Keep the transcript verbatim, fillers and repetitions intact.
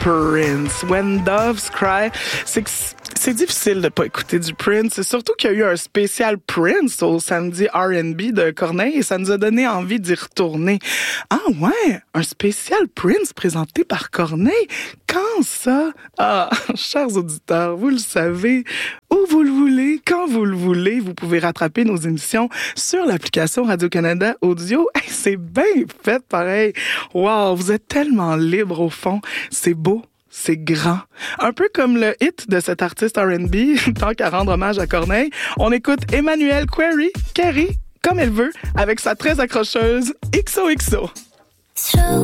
Prince. When Doves Cry. C'est que c'est difficile de pas écouter du Prince. C'est surtout qu'il y a eu un spécial Prince au samedi R and B de Corneille et ça nous a donné envie d'y retourner. Ah ouais, un spécial Prince présenté par Corneille. Quand ça? Ah, chers auditeurs, vous le savez, où vous le voulez, quand vous le voulez, vous pouvez rattraper nos émissions sur l'application Radio-Canada Audio. Hey, c'est bien fait pareil. Wow, vous êtes tellement libre au fond. C'est beau. C'est grand. Un peu comme le hit de cet artiste R and B, tant qu'à rendre hommage à Corneille, on écoute Emmanuelle Query, Carrie, comme elle veut, avec sa très accrocheuse X O X O. So